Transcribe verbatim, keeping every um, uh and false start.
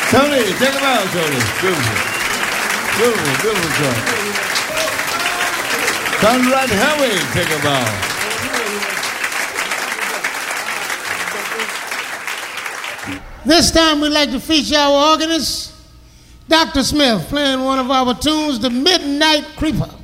Tony, take him out, Tony. Beautiful. Beautiful, beautiful job. Conrad Howie, take him out. This time we'd like to feature our organist, Doctor Smith, playing one of our tunes, The Midnight Creeper.